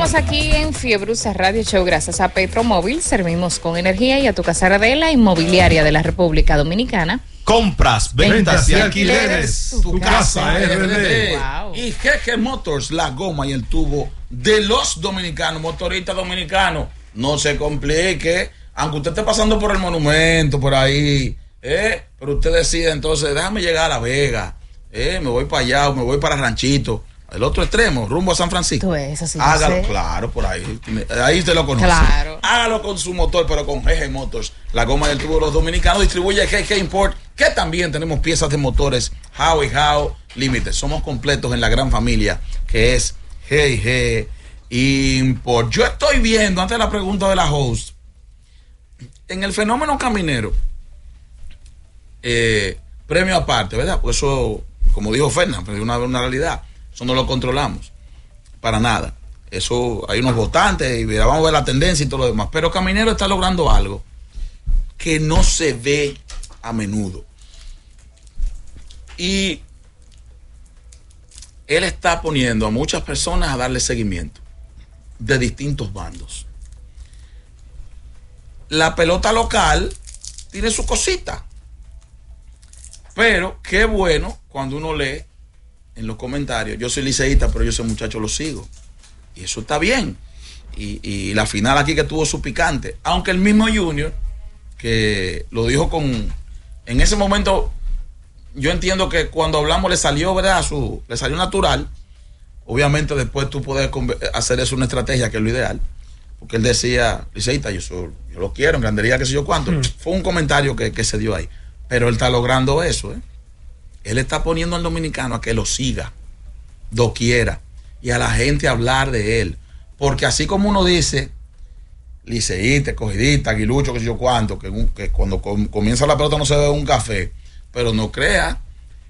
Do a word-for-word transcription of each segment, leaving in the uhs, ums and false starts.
Seguimos aquí en Fiebrusa Radio Show gracias a Petromóvil. Servimos con energía y a tu casa de la inmobiliaria de la República Dominicana. Compras, ventas, ventas y alquileres. Tu, tu casa, casa R D. Wow. Y G G Motors, la goma y el tubo de los dominicanos, motoristas dominicanos. No se complique, aunque usted esté pasando por el monumento, por ahí, ¿eh? Pero usted decide entonces, déjame llegar a La Vega, ¿eh? Me voy para allá o me voy para Ranchito. El otro extremo, rumbo a San Francisco. Tú ves, así Hágalo, claro, por ahí. Ahí usted lo conoce. Claro. Hágalo con su motor, pero con G G Motors. La goma del tubo de los dominicanos. Distribuye G G Import, que también tenemos piezas de motores How y How Limited. Somos completos en la gran familia que es G G Import. Yo estoy viendo, antes de la pregunta de la host, en el fenómeno caminero, eh, premio aparte, ¿verdad? Pues eso, como dijo Fernández, es una, una realidad. Eso no lo controlamos para nada. Eso hay unos votantes y vamos a ver la tendencia y todo lo demás. Pero Caminero está logrando algo que no se ve a menudo. Y él está poniendo a muchas personas a darle seguimiento de distintos bandos. La pelota local tiene su cosita. Pero qué bueno cuando uno lee en los comentarios, yo soy liceísta, pero yo ese muchacho lo sigo. Y eso está bien. Y, y la final aquí que tuvo su picante. Aunque el mismo Junior, que lo dijo con... En ese momento, yo entiendo que cuando hablamos le salió, ¿verdad? Su, le salió natural. Obviamente después tú puedes hacer eso una estrategia, que es lo ideal. Porque él decía, liceísta, yo, soy, yo lo quiero, en grandería, qué sé yo cuánto. Mm. Fue un comentario que, que se dio ahí. Pero él está logrando eso, ¿eh? Él está poniendo al dominicano a que lo siga, doquiera, y a la gente a hablar de él. Porque así como uno dice, liceísta, cogidista, aguilucho, que sé yo cuánto, que, que cuando com, comienza la pelota no se bebe un café, pero no crea,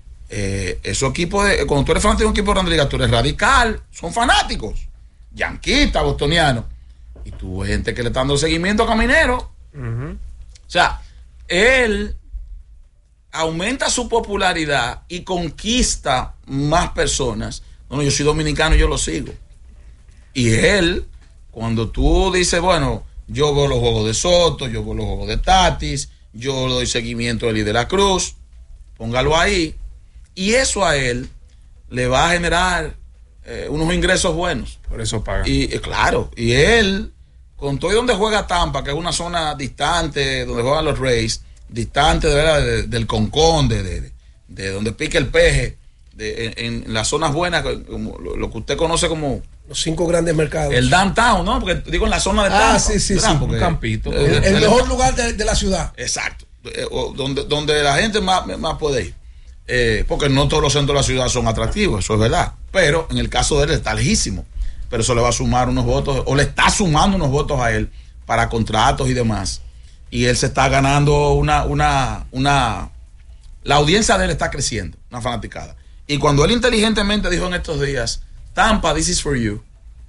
eh, esos equipos, de, cuando tú eres fanático de un equipo de Grande Liga, tú eres radical, son fanáticos, yanquistas, bostonianos, y tú gente que le está dando seguimiento a Caminero. Uh-huh. O sea, él aumenta su popularidad y conquista más personas. No, no, yo soy dominicano y yo lo sigo. Y él, cuando tú dices, bueno, yo veo los juegos de Soto, yo veo los juegos de Tatis, yo le doy seguimiento a Eli de la Cruz, póngalo ahí. Y eso a él le va a generar eh, unos ingresos buenos. Por eso paga. Y eh, claro, y él, con todo y donde juega Tampa, que es una zona distante, donde juegan los Rays, distante de, de, del Concón, de, de, de donde pica el peje, de, en, en las zonas buenas, como lo, lo que usted conoce como los cinco grandes mercados. El downtown, ¿no? Porque digo en la zona de Tampa. Ah, sí, sí, sí. Porque, un campito. El, el, el mejor lugar de, de la ciudad. Exacto. Eh, donde, donde la gente más, más puede ir. Eh, porque no todos los centros de la ciudad son atractivos, eso es verdad. Pero en el caso de él está lejísimo. Pero eso le va a sumar unos votos, o le está sumando unos votos a él para contratos y demás. Y él se está ganando una, una, una, la audiencia de él está creciendo, una fanaticada. Y cuando él inteligentemente dijo en estos días, Tampa, this is for you.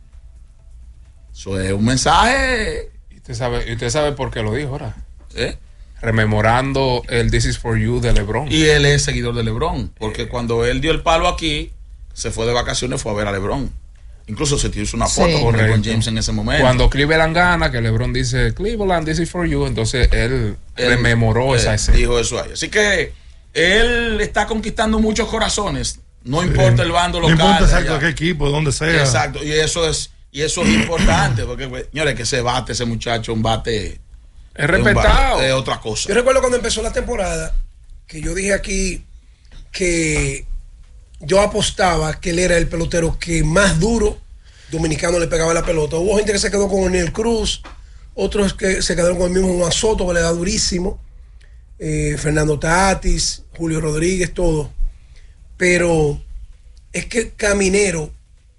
Eso es un mensaje. ¿Y usted sabe, usted sabe por qué lo dijo ahora? ¿Eh? Rememorando el This is for you de LeBron. Y él es seguidor de LeBron, porque eh. cuando él dio el palo aquí, se fue de vacaciones, fue a ver a LeBron. Incluso se hizo una foto sí. con LeBron James en ese momento. Cuando Cleveland gana, que LeBron dice Cleveland, this is for you, entonces él, él rememoró él, esa escena. Dijo eso ahí. Así que él está conquistando muchos corazones. No importa sí. el bando local. No importa exacto a qué equipo, donde sea. Exacto. Y eso es, y eso es importante, porque señores, que se bate ese muchacho, un bate. Es respetado. Es otra cosa. Yo recuerdo cuando empezó la temporada, que yo dije aquí que yo apostaba que él era el pelotero que más duro dominicano le pegaba la pelota. Hubo gente que se quedó con O'Neal Cruz, otros que se quedaron con el mismo Juan Soto, que le da durísimo, eh, Fernando Tatis, Julio Rodríguez, todo. Pero es que Caminero,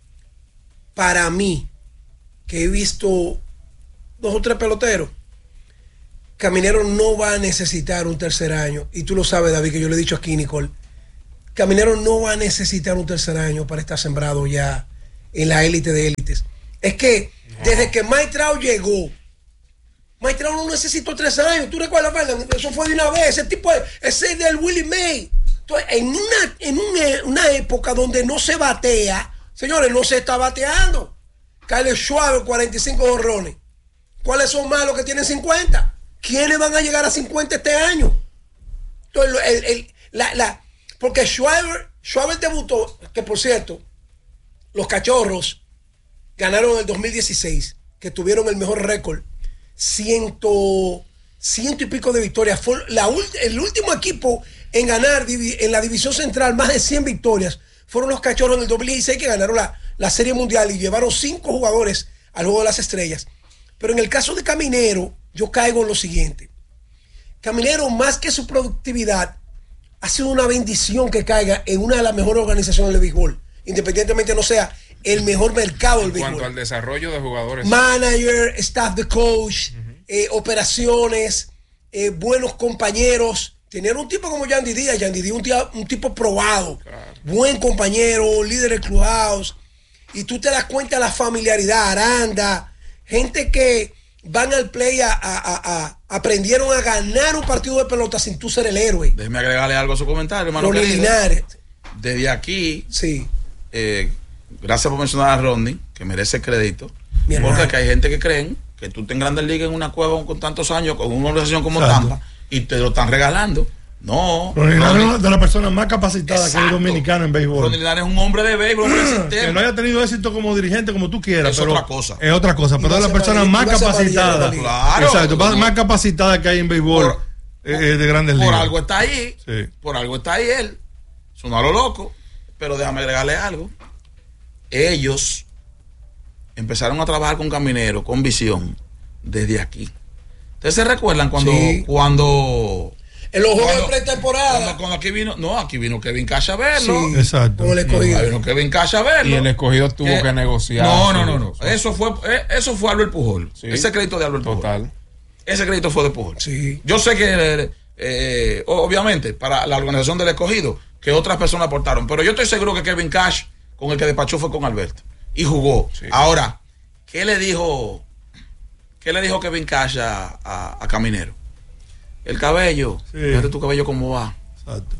para mí, que he visto dos o tres peloteros, Caminero no va a necesitar un tercer año. Y tú lo sabes, David, que yo le he dicho aquí, Nicole. Caminero no va a necesitar un tercer año para estar sembrado ya en la élite de élites. Es que no. desde que Mike Trout llegó, Mike Trout no necesitó tres años. ¿Tú recuerdas, Fernando? Eso fue de una vez. Ese tipo, ese del Willie May. Entonces, en una, en una, una época donde no se batea, señores, no se está bateando. Kyle Schwarber, cuarenta y cinco jonrones. ¿Cuáles son más los que tienen cincuenta? ¿Quiénes van a llegar a cincuenta este año? Entonces, el, el, la, la, porque Schwarber, Schwarber debutó, que por cierto, los Cachorros ganaron en el dos mil dieciséis, que tuvieron el mejor récord, ciento, ciento y pico de victorias. Fue la, el último equipo en ganar en la división central más de cien victorias fueron los Cachorros en el dos mil dieciséis, que ganaron la, la Serie Mundial y llevaron cinco jugadores al Juego de las Estrellas. Pero en el caso de Caminero, yo caigo en lo siguiente. Caminero, más que su productividad, ha sido una bendición que caiga en una de las mejores organizaciones del béisbol, independientemente no sea el mejor mercado del béisbol. En cuanto al desarrollo de jugadores. Manager, staff de coach, uh-huh. eh, operaciones, eh, buenos compañeros. Tener un tipo como Yandy Díaz, Yandy Díaz un, tía, un tipo probado, claro. Buen compañero, líder del clubhouse. Y tú te das cuenta de la familiaridad, Aranda, gente que van al play a, a, a, a aprendieron a ganar un partido de pelota sin tú ser el héroe. Déjeme agregarle algo a su comentario, hermano. Linares. Desde aquí, sí. eh, gracias por mencionar a Rodney, que merece crédito. Mi porque hermano. Que hay gente que creen que tú te en Grandes Ligas en una cueva con tantos años, con una organización como Exacto. Tampa, y te lo están regalando. No. Ronnie Linares es una de las personas más capacitadas Exacto. que hay dominicana en béisbol. Ronnie Linares es un hombre de béisbol. Que no haya tenido éxito como dirigente como tú quieras. Es pero otra cosa. Es otra cosa. Pero es de las personas más capacitadas. Claro. Exacto. No. Más capacitadas que hay en béisbol por, eh, de Grandes Ligas. Por algo está ahí. Sí. Por algo está ahí él. Sonó a lo loco. Pero déjame agregarle algo. Ellos empezaron a trabajar con Caminero, con visión, desde aquí. ¿Ustedes se recuerdan cuando... Sí. cuando en los juegos de pretemporada. Cuando, cuando aquí vino, no, aquí vino Kevin Cash a verlo. Sí, exacto. Como el escogido. Ahí vino Kevin Cash a verlo. Y el escogido tuvo que, que negociar. No, no, no, no. Eso fue, eso fue Albert Pujol. Sí. Ese crédito de Albert Total. Pujol. Ese crédito fue de Pujol. Sí. Yo sé que, eh, obviamente, para la organización del escogido, que otras personas aportaron. Pero yo estoy seguro que Kevin Cash, con el que despachó, fue con Alberto. Y jugó. Sí. Ahora, ¿qué le dijo, qué le dijo Kevin Cash a, a, a Caminero? El cabello, sí. Fíjate tu cabello cómo va. Exacto.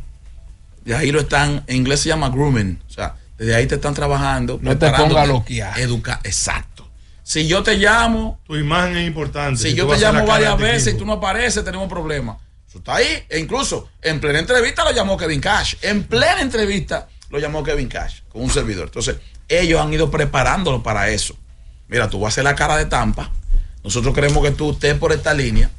De ahí lo están, en inglés se llama grooming. O sea, desde ahí te están trabajando. No te ponga loquear. Educar, exacto. Si yo te llamo. Tu imagen es importante. Si, si yo te llamo varias veces y tú no apareces, tenemos problemas. Eso está ahí. E incluso en plena entrevista lo llamó Kevin Cash. En plena entrevista lo llamó Kevin Cash con un servidor. Entonces, ellos han ido preparándolo para eso. Mira, tú vas a hacer la cara de Tampa. Nosotros queremos que tú estés por esta línea.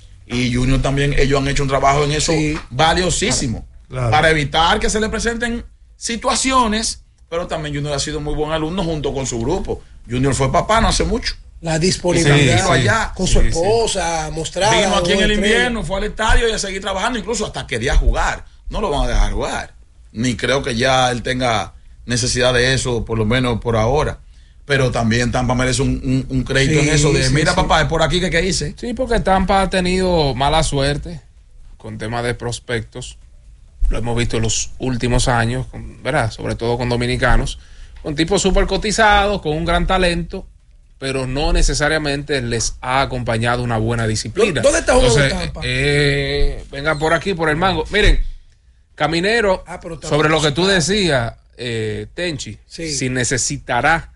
Y Junior también, ellos han hecho un trabajo en eso sí. valiosísimo. Claro. Para evitar que se le presenten situaciones. Pero también Junior ha sido muy buen alumno junto con su grupo. Junior fue papá no hace mucho. La disponibilidad sí, sí, allá con su sí, esposa, sí. mostrada. Vino aquí en el invierno, fue al estadio y a seguir trabajando. Incluso hasta quería jugar. No lo van a dejar jugar. Ni creo que ya él tenga necesidad de eso, por lo menos por ahora. Pero también Tampa merece un, un, un crédito sí, en eso de, sí, mira sí. papá, es por aquí que, que hice. Sí, porque Tampa ha tenido mala suerte con temas de prospectos. Lo hemos visto en los últimos años, con, ¿verdad? Sobre todo con dominicanos, con tipos súper cotizados, con un gran talento, pero no necesariamente les ha acompañado una buena disciplina. ¿Dónde está uno de Tampa? Eh, vengan por aquí, por el mango. Miren, Caminero, ah, sobre lo que tú decías, eh, Tenchi, sí. si necesitará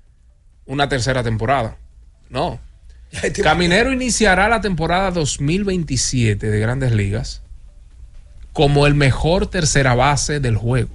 una tercera temporada. No. Caminero iniciará la temporada dos mil veintisiete de Grandes Ligas como el mejor tercera base del juego.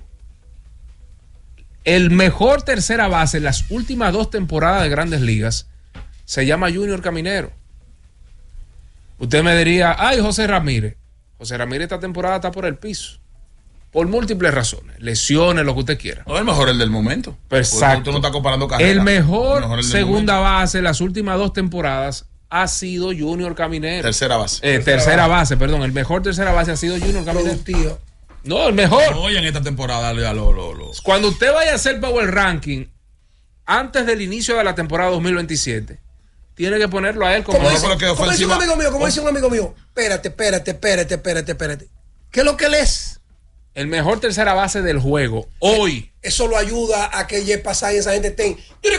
El mejor tercera base en las últimas dos temporadas de Grandes Ligas se llama Junior Caminero. Usted me diría, ay, José Ramírez. José Ramírez esta temporada está por el piso. Por múltiples razones, lesiones, lo que usted quiera. No, el mejor el del momento. Exacto. Tú no estás comparando carreras. El mejor, el mejor el segunda base en las últimas dos temporadas ha sido Junior Caminero. Tercera base. Eh, tercera, tercera base. base, perdón. El mejor tercera base ha sido Junior Caminero. Tío. No, el mejor. No, y en esta temporada ya lo, lo, lo. Cuando usted vaya a hacer Power Ranking antes del inicio de la temporada dos mil veintisiete, tiene que ponerlo a él como... Como dice, como dice un amigo mío, como dice un amigo mío. Espérate, espérate, espérate, espérate, espérate. ¿Qué es lo que él es? El mejor tercera base del juego, hoy. Eso lo ayuda a que Jeff Pasay y esa gente estén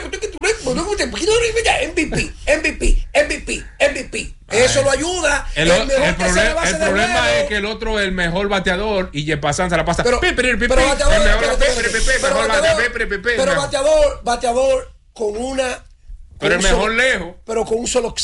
M V P, M V P, M V P, M V P. Eso lo ayuda. El, el, el, problem, el problema es que el otro es el mejor bateador y Jeff Passan se la pasa. Pero, pero bateador, pero bateador, bateador con una Pero el mejor lejos. Pero con un solo